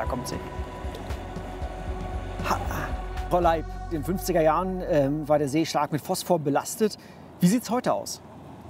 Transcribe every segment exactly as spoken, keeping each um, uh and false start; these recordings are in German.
kommt sie. Ha. Frau Leib, in den fünfziger Jahren ähm, war der See stark mit Phosphor belastet. Wie sieht es heute aus?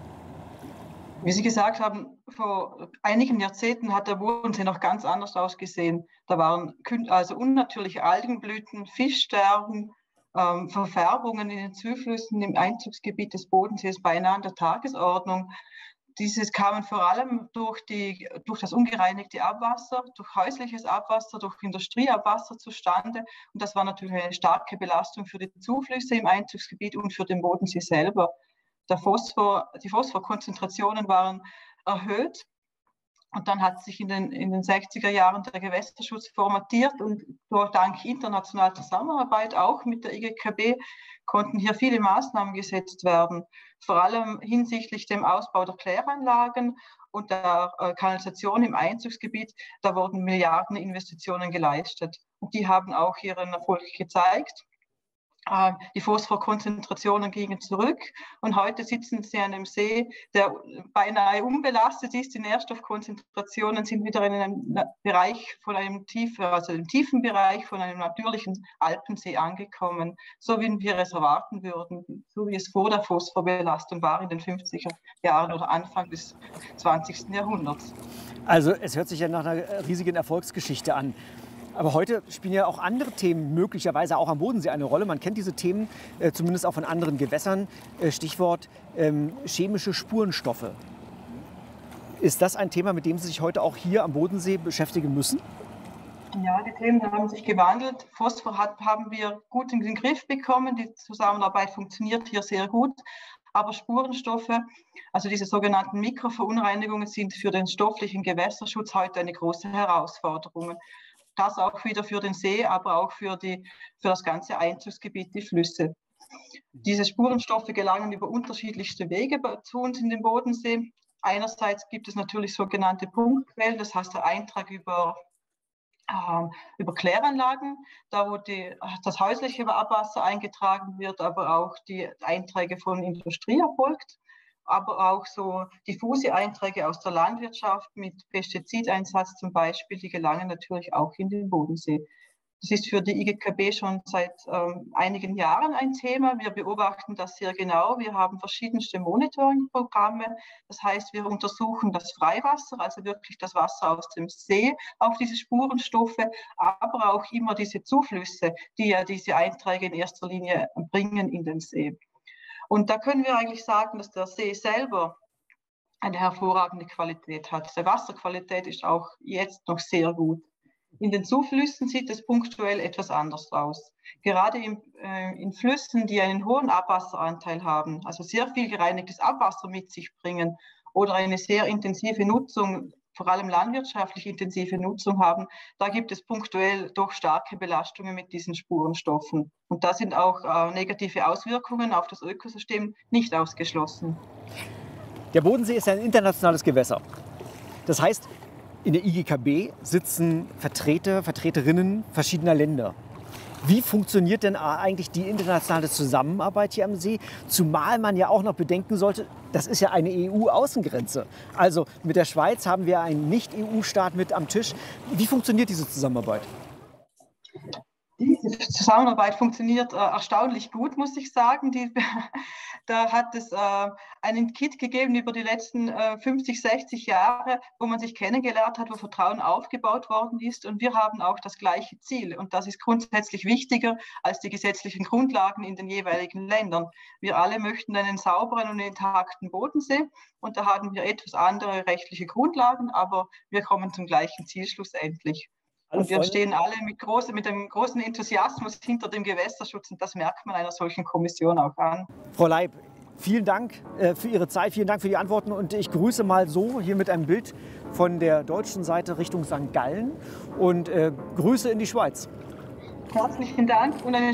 Wie Sie gesagt haben, vor einigen Jahrzehnten hat der Bodensee noch ganz anders ausgesehen. Da waren also unnatürliche Algenblüten, Fischsterben, ähm, Verfärbungen in den Zuflüssen im Einzugsgebiet des Bodensees beinahe an der Tagesordnung. Dieses kamen vor allem durch, die, durch das ungereinigte Abwasser, durch häusliches Abwasser, durch Industrieabwasser zustande. Und das war natürlich eine starke Belastung für die Zuflüsse im Einzugsgebiet und für den Bodensee selber. Der Phosphor, die Phosphorkonzentrationen waren erhöht. Und dann hat sich in den, in den sechziger Jahren der Gewässerschutz formatiert und durch, dank internationaler Zusammenarbeit auch mit der I G K B konnten hier viele Maßnahmen gesetzt werden, vor allem hinsichtlich dem Ausbau der Kläranlagen und der äh, Kanalisation im Einzugsgebiet. Da wurden Milliardeninvestitionen geleistet und die haben auch ihren Erfolg gezeigt. Die Phosphorkonzentrationen gingen zurück und heute sitzen Sie an einem See, der beinahe unbelastet ist. Die Nährstoffkonzentrationen sind wieder in einem Bereich von einem tiefen, also im tiefen Bereich von einem natürlichen Alpensee angekommen, so wie wir es erwarten würden, so wie es vor der Phosphorbelastung war in den fünfziger Jahren oder Anfang des zwanzigsten Jahrhunderts. Also es hört sich ja nach einer riesigen Erfolgsgeschichte an. Aber heute spielen ja auch andere Themen möglicherweise auch am Bodensee eine Rolle. Man kennt diese Themen äh, zumindest auch von anderen Gewässern. Äh, Stichwort ähm, chemische Spurenstoffe. Ist das ein Thema, mit dem Sie sich heute auch hier am Bodensee beschäftigen müssen? Ja, die Themen haben sich gewandelt. Phosphor hat, haben wir gut in den Griff bekommen. Die Zusammenarbeit funktioniert hier sehr gut. Aber Spurenstoffe, also diese sogenannten Mikroverunreinigungen, sind für den stofflichen Gewässerschutz heute eine große Herausforderung. Das auch wieder für den See, aber auch für, die, für das ganze Einzugsgebiet, die Flüsse. Diese Spurenstoffe gelangen über unterschiedlichste Wege zu uns in den Bodensee. Einerseits gibt es natürlich sogenannte Punktquellen, das heißt der Eintrag über, äh, über Kläranlagen, da wo die, das häusliche Abwasser eingetragen wird, aber auch die Einträge von Industrie erfolgt. Aber auch so diffuse Einträge aus der Landwirtschaft mit Pestizideinsatz zum Beispiel, die gelangen natürlich auch in den Bodensee. Das ist für die I G K B schon seit ähm, einigen Jahren ein Thema. Wir beobachten das sehr genau. Wir haben verschiedenste Monitoring-Programme. Das heißt, wir untersuchen das Freiwasser, also wirklich das Wasser aus dem See, auf diese Spurenstoffe, aber auch immer diese Zuflüsse, die ja diese Einträge in erster Linie bringen in den See. Und da können wir eigentlich sagen, dass der See selber eine hervorragende Qualität hat. Die Wasserqualität ist auch jetzt noch sehr gut. In den Zuflüssen sieht es punktuell etwas anders aus. Gerade in, äh, in Flüssen, die einen hohen Abwasseranteil haben, also sehr viel gereinigtes Abwasser mit sich bringen oder eine sehr intensive Nutzung, vor allem landwirtschaftlich intensive Nutzung haben, da gibt es punktuell doch starke Belastungen mit diesen Spurenstoffen. Und da sind auch äh, negative Auswirkungen auf das Ökosystem nicht ausgeschlossen. Der Bodensee ist ein internationales Gewässer. Das heißt, in der I G K B sitzen Vertreter, Vertreterinnen verschiedener Länder. Wie funktioniert denn eigentlich die internationale Zusammenarbeit hier am See? Zumal man ja auch noch bedenken sollte, das ist ja eine E U-Außengrenze. Also mit der Schweiz haben wir einen Nicht-E U-Staat mit am Tisch. Wie funktioniert diese Zusammenarbeit? Diese Zusammenarbeit funktioniert äh, erstaunlich gut, muss ich sagen. Die, da hat es äh, einen Kit gegeben über die letzten äh, fünfzig, sechzig Jahre, wo man sich kennengelernt hat, wo Vertrauen aufgebaut worden ist. Und wir haben auch das gleiche Ziel. Und das ist grundsätzlich wichtiger als die gesetzlichen Grundlagen in den jeweiligen Ländern. Wir alle möchten einen sauberen und intakten Bodensee. Und da haben wir etwas andere rechtliche Grundlagen, aber wir kommen zum gleichen Ziel schlussendlich. Und wir stehen alle mit, große, mit einem großen Enthusiasmus hinter dem Gewässerschutz und das merkt man einer solchen Kommission auch an. Frau Leib, vielen Dank äh, für Ihre Zeit, vielen Dank für die Antworten und ich grüße mal so hier mit einem Bild von der deutschen Seite Richtung Sankt Gallen und äh, Grüße in die Schweiz. Herzlichen Dank und einen